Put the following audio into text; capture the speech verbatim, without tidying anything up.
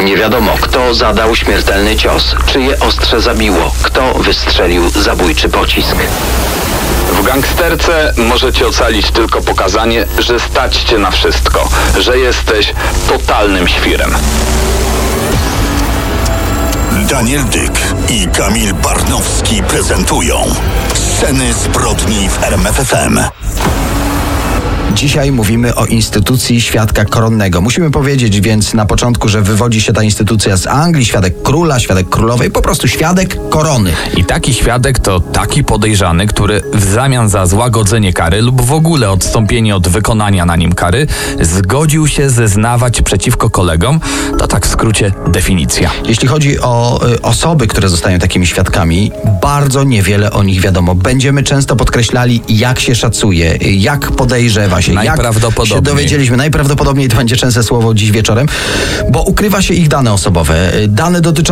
Nie wiadomo, kto zadał śmiertelny cios, czyje ostrze zabiło, kto wystrzelił zabójczy pocisk. W gangsterce możecie ocalić tylko pokazanie, że stać cię na wszystko, że jesteś totalnym świrem. Daniel Dyk i Kamil Barnowski prezentują Sceny zbrodni w R M F F M. Dzisiaj mówimy o instytucji świadka koronnego. Musimy powiedzieć więc na początku, że wywodzi się ta instytucja z Anglii, świadek króla, świadek królowej, po prostu świadek korony. I taki świadek to taki podejrzany, który w zamian za złagodzenie kary lub w ogóle odstąpienie od wykonania na nim kary zgodził się zeznawać przeciwko kolegom. To tak w skrócie definicja. Jeśli chodzi o y, osoby, które zostają takimi świadkami, bardzo niewiele o nich wiadomo. Będziemy często podkreślali, jak się szacuje, jak podejrzewa się, Najprawdopodobniej. jak się dowiedzieliśmy. Najprawdopodobniej to będzie częste słowo dziś wieczorem, bo ukrywa się ich dane osobowe, dane dotyczące